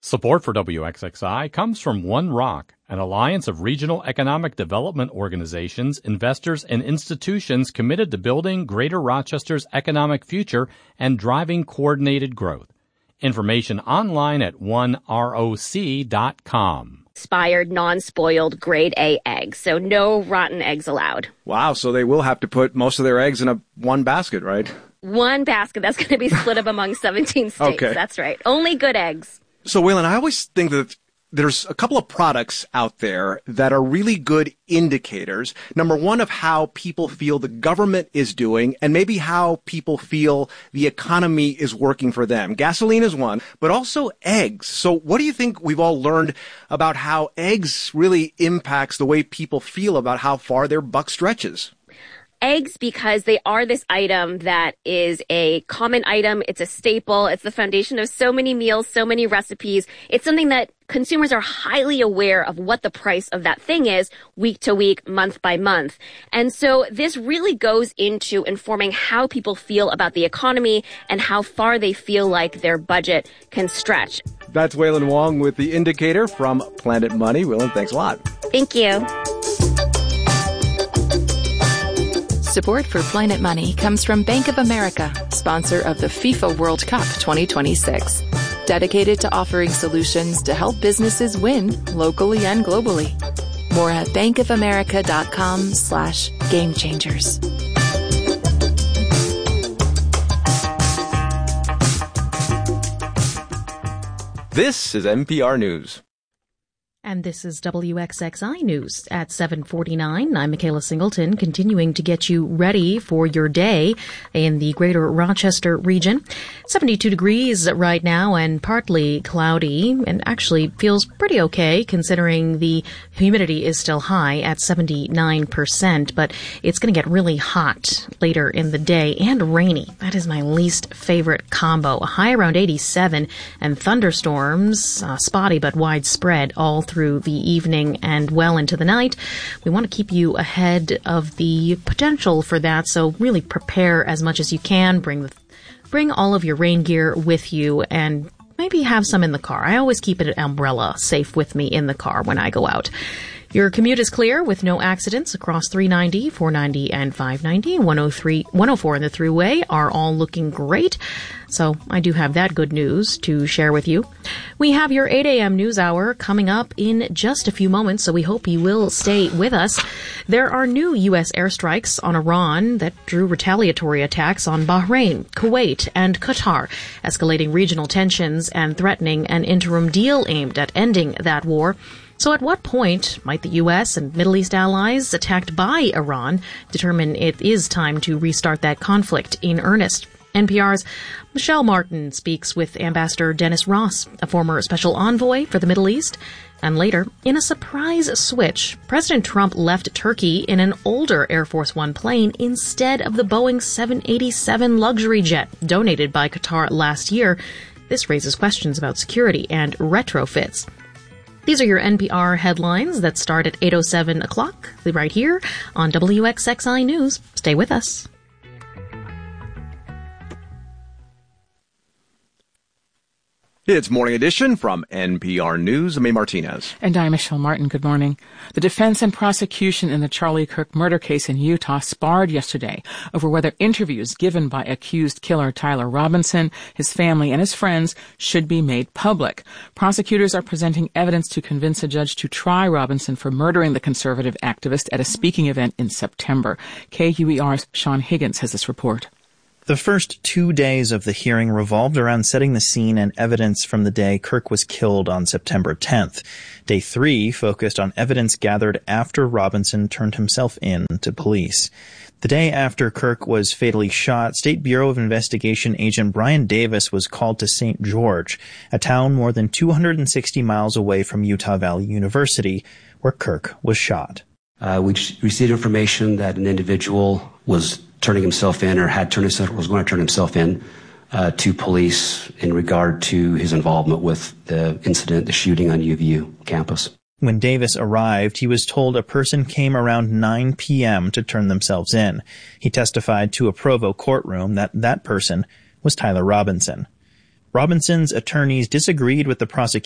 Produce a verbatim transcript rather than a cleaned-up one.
Support for W X X I comes from One Rock, an alliance of regional economic development organizations, investors, and institutions committed to building Greater Rochester's economic future and driving coordinated growth. Information online at one roc dot com. Expired, non-spoiled, grade A eggs, so no rotten eggs allowed. Wow, so they will have to put most of their eggs in a one basket, right? One basket that's going to be split up among seventeen states. Okay. That's right. Only good eggs. So, Waylon, I always think that there's a couple of products out there that are really good indicators. Number one, of how people feel the government is doing, and maybe how people feel the economy is working for them. Gasoline is one, but also eggs. So what do you think we've all learned about how eggs really impacts the way people feel about how far their buck stretches? Eggs, because they are this item that is a common item. It's a staple. It's the foundation of so many meals, so many recipes. It's something that consumers are highly aware of what the price of that thing is week to week, month by month. And so this really goes into informing how people feel about the economy and how far they feel like their budget can stretch. That's Waylon Wong with The Indicator from Planet Money. Waylon, thanks a lot. Thank you. Support for Planet Money comes from Bank of America, sponsor of the FIFA World Cup twenty twenty-six. Dedicated to offering solutions to help businesses win locally and globally. More at bankofamerica.com slash game changers. This is N P R News. And this is W X X I News at seven forty-nine. I'm Michaela Singleton, continuing to get you ready for your day in the greater Rochester region. seventy-two degrees right now and partly cloudy, and actually feels pretty okay considering the humidity is still high at seventy-nine percent, but it's going to get really hot later in the day and rainy. That is my least favorite combo. A high around eighty-seven and thunderstorms, uh, spotty but widespread all through through the evening and well into the night. We want to keep you ahead of the potential for that, so really prepare as much as you can. Bring the, bring all of your rain gear with you and maybe have some in the car. I always keep an umbrella safe with me in the car when I go out. Your commute is clear with no accidents across three ninety, four ninety, and five ninety. one oh three, one oh four and the Thruway are all looking great. So I do have that good news to share with you. We have your eight a.m. news hour coming up in just a few moments, so we hope you will stay with us. There are new U S airstrikes on Iran that drew retaliatory attacks on Bahrain, Kuwait, and Qatar, escalating regional tensions and threatening an interim deal aimed at ending that war. So at what point might the U S and Middle East allies attacked by Iran determine it is time to restart that conflict in earnest? N P R's Michelle Martin speaks with Ambassador Dennis Ross, a former special envoy for the Middle East. And later, in a surprise switch, President Trump left Turkey in an older Air Force One plane instead of the Boeing seven eighty-seven luxury jet donated by Qatar last year. This raises questions about security and retrofits. These are your N P R headlines that start at eight oh seven o'clock right here on W X X I News. Stay with us. It's Morning Edition from N P R News. I'm May Martinez. And I'm Michelle Martin. Good morning. The defense and prosecution in the Charlie Kirk murder case in Utah sparred yesterday over whether interviews given by accused killer Tyler Robinson, his family, and his friends should be made public. Prosecutors are presenting evidence to convince a judge to try Robinson for murdering the conservative activist at a speaking event in September. K U E R's Sean Higgins has this report. The first two days of the hearing revolved around setting the scene and evidence from the day Kirk was killed on September tenth. Day three focused on evidence gathered after Robinson turned himself in to police. The day after Kirk was fatally shot, State Bureau of Investigation agent Brian Davis was called to Saint George, a town more than two hundred sixty miles away from Utah Valley University, where Kirk was shot. Uh, we received information that an individual was turning himself in or had turned himself, was going to turn himself in uh, to police in regard to his involvement with the incident, the shooting on U V U campus. When Davis arrived, he was told a person came around nine p.m. to turn themselves in. He testified to a Provo courtroom that that person was Tyler Robinson. Robinson's attorneys disagreed with the prosecution